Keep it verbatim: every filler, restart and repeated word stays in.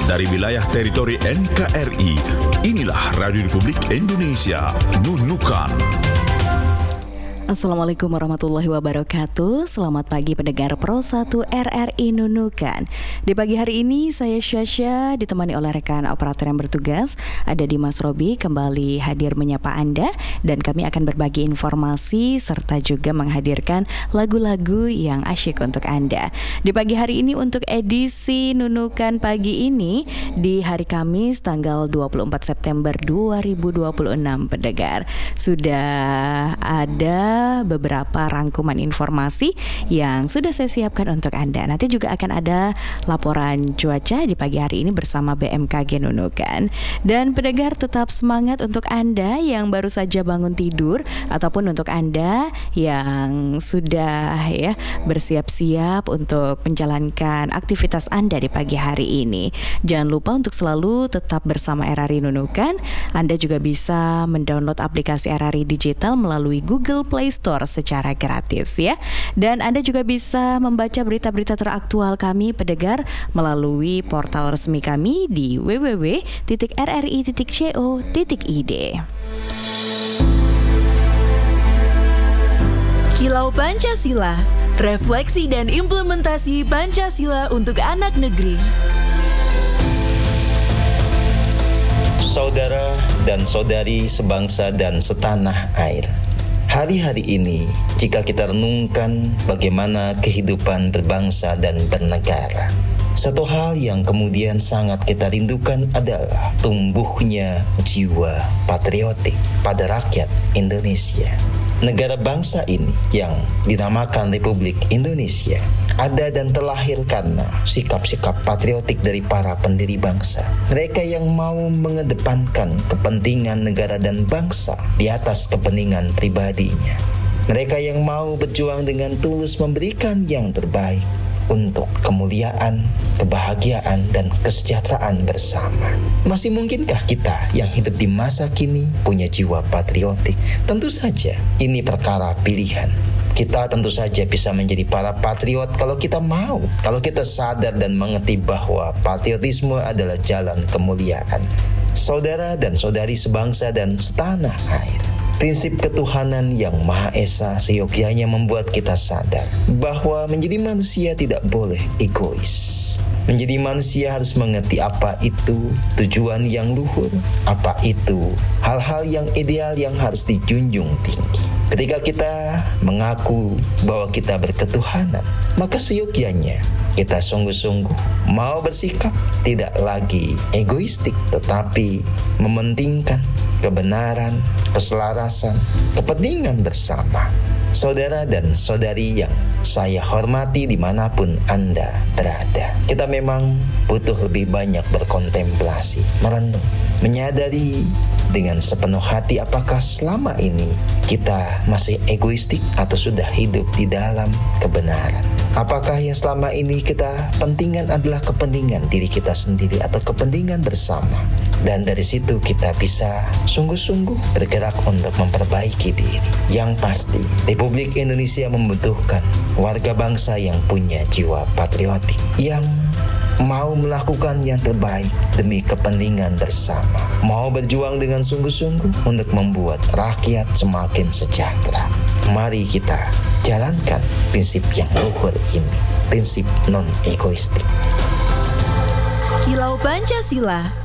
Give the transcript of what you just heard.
dari wilayah teritori N K R I. Inilah Radio Republik Indonesia, Nunukan. Assalamualaikum warahmatullahi wabarakatuh. Selamat pagi pendengar Pro satu R R I Nunukan. Di pagi hari ini saya Syasha ditemani oleh rekan operator yang bertugas. Ada Dimas Robi kembali hadir menyapa Anda, dan kami akan berbagi informasi serta juga menghadirkan lagu-lagu yang asyik untuk Anda. Di pagi hari ini untuk edisi Nunukan pagi ini di hari Kamis tanggal dua puluh empat September dua ribu dua puluh enam, pendengar. Sudah ada beberapa rangkuman informasi yang sudah saya siapkan untuk Anda. Nanti juga akan ada laporan cuaca di pagi hari ini bersama B M K G Nunukan. Dan pendengar, tetap semangat untuk Anda yang baru saja bangun tidur ataupun untuk Anda yang sudah ya bersiap-siap untuk menjalankan aktivitas Anda di pagi hari ini. Jangan lupa untuk selalu tetap bersama R R I Nunukan. Anda juga bisa mendownload aplikasi R R I Digital melalui Google Play Store secara gratis ya. Dan Anda juga bisa membaca berita-berita teraktual kami pendengar melalui portal resmi kami di w w w titik r r i titik co titik i d. Kilau Pancasila, refleksi dan implementasi Pancasila untuk anak negeri. Saudara dan saudari sebangsa dan setanah air, hari-hari ini jika kita renungkan bagaimana kehidupan berbangsa dan bernegara, satu hal yang kemudian sangat kita rindukan adalah tumbuhnya jiwa patriotik pada rakyat Indonesia. Negara bangsa ini yang dinamakan Republik Indonesia ada dan terlahir karena sikap-sikap patriotik dari para pendiri bangsa. Mereka yang mau mengedepankan kepentingan negara dan bangsa di atas kepentingan pribadinya. Mereka yang mau berjuang dengan tulus memberikan yang terbaik untuk kemuliaan, kebahagiaan, dan kesejahteraan bersama. Masih mungkinkah kita yang hidup di masa kini punya jiwa patriotik? Tentu saja, ini perkara pilihan. Kita tentu saja bisa menjadi para patriot kalau kita mau, kalau kita sadar dan mengerti bahwa patriotisme adalah jalan kemuliaan. Saudara dan saudari sebangsa dan setanah air, prinsip ketuhanan yang Maha Esa seyogyanya membuat kita sadar bahwa menjadi manusia tidak boleh egois. Menjadi manusia harus mengerti apa itu tujuan yang luhur, apa itu hal-hal yang ideal yang harus dijunjung tinggi. Ketika kita mengaku bahwa kita berketuhanan, maka seyogyanya kita sungguh-sungguh mau bersikap tidak lagi egoistik, tetapi mementingkan kebenaran, keselarasan, kepentingan bersama. Saudara dan saudari yang saya hormati dimanapun Anda berada, kita memang butuh lebih banyak berkontemplasi, merenung, menyadari dengan sepenuh hati apakah selama ini kita masih egoistik atau sudah hidup di dalam kebenaran. Apakah yang selama ini kita pentingkan adalah kepentingan diri kita sendiri atau kepentingan bersama? Dan dari situ kita bisa sungguh-sungguh bergerak untuk memperbaiki diri. Yang pasti, Republik Indonesia membutuhkan warga bangsa yang punya jiwa patriotik, yang mau melakukan yang terbaik demi kepentingan bersama, mau berjuang dengan sungguh-sungguh untuk membuat rakyat semakin sejahtera. Mari kita jalankan prinsip yang luhur ini, prinsip non-egoistik. Kilau Pancasila,